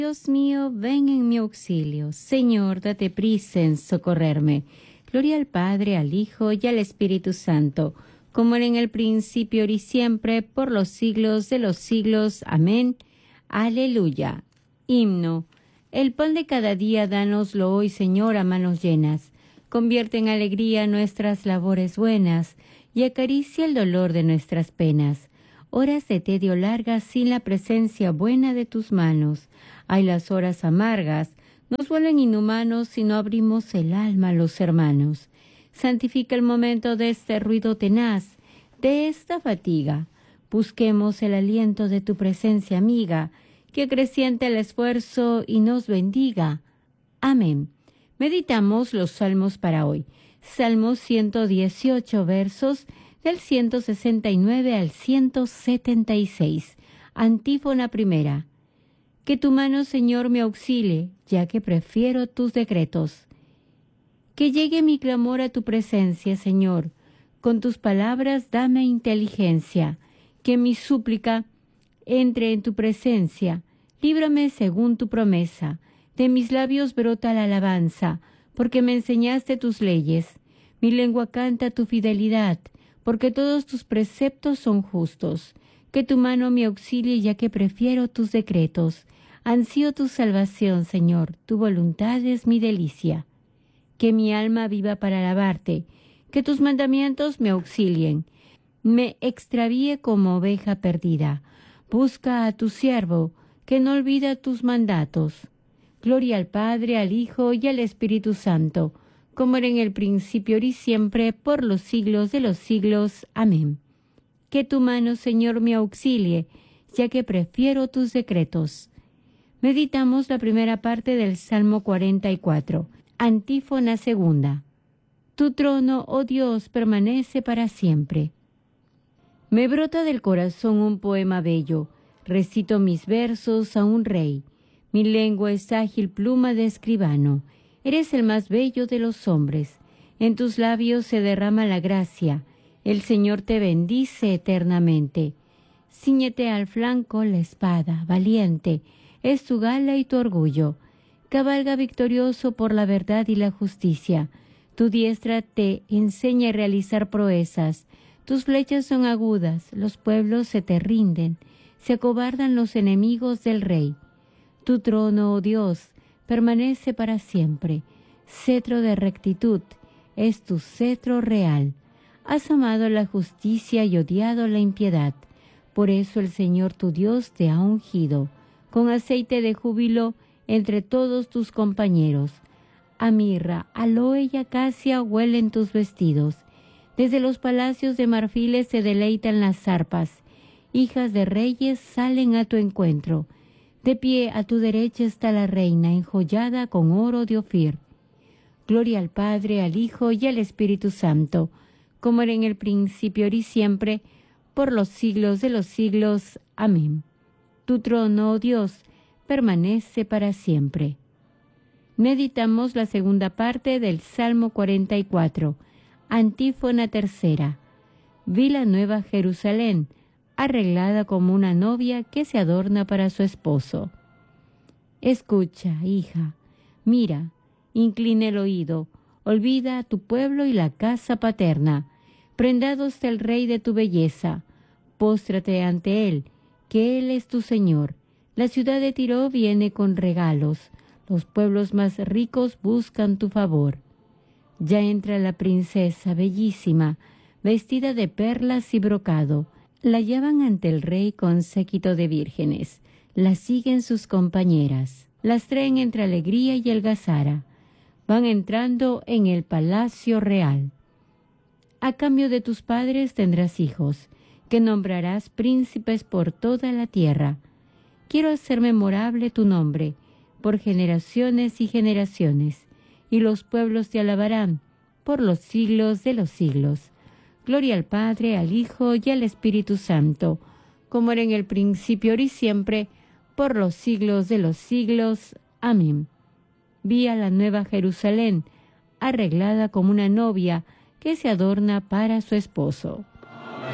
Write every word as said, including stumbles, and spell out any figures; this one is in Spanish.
Dios mío, ven en mi auxilio. Señor, date prisa en socorrerme. Gloria al Padre, al Hijo y al Espíritu Santo, como era en el principio, ahora y siempre, por los siglos de los siglos. Amén. Aleluya. Himno. El pan de cada día, dánoslo hoy, Señor, a manos llenas. Convierte en alegría nuestras labores buenas y acaricia el dolor de nuestras penas. Horas de tedio largas sin la presencia buena de tus manos. Hay las horas amargas, nos vuelven inhumanos si no abrimos el alma a los hermanos. Santifica el momento de este ruido tenaz, de esta fatiga. Busquemos el aliento de tu presencia amiga, que acreciente el esfuerzo y nos bendiga. Amén. Meditamos los salmos para hoy. Salmo ciento dieciocho, versos del ciento sesenta y nueve al ciento setenta y seis. Antífona primera. Que tu mano, Señor, me auxilie, ya que prefiero tus decretos. Que llegue mi clamor a tu presencia, Señor. Con tus palabras dame inteligencia. Que mi súplica entre en tu presencia. Líbrame según tu promesa. De mis labios brota la alabanza, porque me enseñaste tus leyes. Mi lengua canta tu fidelidad, porque todos tus preceptos son justos. Que tu mano me auxilie, ya que prefiero tus decretos. Ansío tu salvación, Señor, tu voluntad es mi delicia. Que mi alma viva para alabarte, que tus mandamientos me auxilien. Me extravíe como oveja perdida. Busca a tu siervo, que no olvida tus mandatos. Gloria al Padre, al Hijo y al Espíritu Santo, como era en el principio, ahora y siempre, por los siglos de los siglos. Amén. Que tu mano, Señor, me auxilie, ya que prefiero tus decretos. Meditamos la primera parte del Salmo cuarenta y cuatro. Antífona segunda. Tu trono, oh Dios, permanece para siempre. Me brota del corazón un poema bello. Recito mis versos a un rey. Mi lengua es ágil pluma de escribano. Eres el más bello de los hombres. En tus labios se derrama la gracia. El Señor te bendice eternamente. Cíñete al flanco la espada, valiente. Es tu gala y tu orgullo. Cabalga victorioso por la verdad y la justicia. Tu diestra te enseña a realizar proezas. Tus flechas son agudas, los pueblos se te rinden. Se acobardan los enemigos del rey. Tu trono, oh Dios, permanece para siempre. Cetro de rectitud es tu cetro real. Has amado la justicia y odiado la impiedad. Por eso el Señor tu Dios te ha ungido con aceite de júbilo entre todos tus compañeros. A mirra, aloe y acacia huelen tus vestidos. Desde los palacios de marfiles se deleitan las arpas. Hijas de reyes salen a tu encuentro. De pie a tu derecha está la reina, enjollada con oro de Ofir. Gloria al Padre, al Hijo y al Espíritu Santo, como era en el principio, ahora y siempre, por los siglos de los siglos. Amén. Tu trono, oh Dios, permanece para siempre. Meditamos la segunda parte del Salmo cuarenta y cuatro. Antífona tercera. Vi la nueva Jerusalén, arreglada como una novia que se adorna para su esposo. Escucha, hija, mira, inclina el oído, olvida a tu pueblo y la casa paterna. Prendados del rey de tu belleza, póstrate ante él, que él es tu Señor. La ciudad de Tiro viene con regalos, los pueblos más ricos buscan tu favor. Ya entra la princesa bellísima, vestida de perlas y brocado. La llevan ante el rey con séquito de vírgenes. La siguen sus compañeras. Las traen entre alegría y algazara. Van entrando en el palacio real. A cambio de tus padres tendrás hijos, que nombrarás príncipes por toda la tierra. Quiero hacer memorable tu nombre, por generaciones y generaciones, y los pueblos te alabarán por los siglos de los siglos. Gloria al Padre, al Hijo y al Espíritu Santo, como era en el principio, ahora y siempre, por los siglos de los siglos. Amén. Vi a la nueva Jerusalén, arreglada como una novia que se adorna para su esposo.